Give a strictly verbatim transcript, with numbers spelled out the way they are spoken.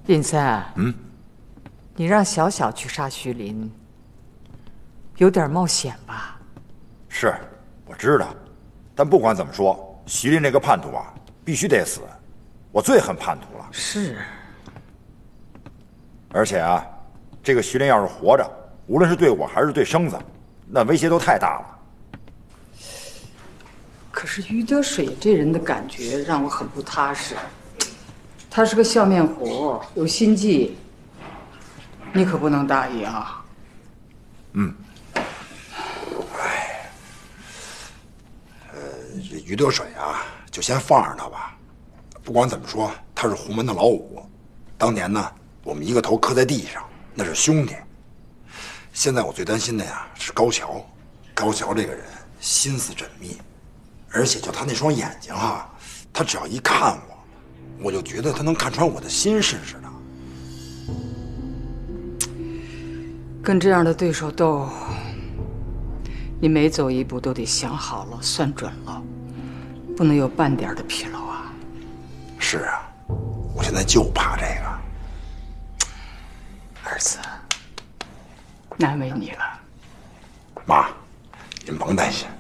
林森， 嗯， 你让小小去杀徐林，有点冒险吧？ 是，我知道，但不管怎么说，徐林这个叛徒啊，必须得死。我最恨叛徒了。 是。 而且啊，这个徐林要是活着，无论是对我还是对生子，那威胁都太大了。 可是于德水这人的感觉让我很不踏实。他是个笑面虎，有心计，你可不能大意啊。 嗯。哎，呃，这于德水啊，就先放着他吧。不管怎么说，他是洪门的老五，当年呢，我们一个头磕在地上，那是兄弟。现在我最担心的呀是高桥，高桥这个人心思缜密，而且就他那双眼睛哈，他只要一看我，我就觉得他能看穿我的心事似的。 跟这样的对手斗，你每走一步都得想好了、算准了，不能有半点的纰漏啊。 是啊，我现在就怕这个。 儿子，难为你了。 妈，您甭担心。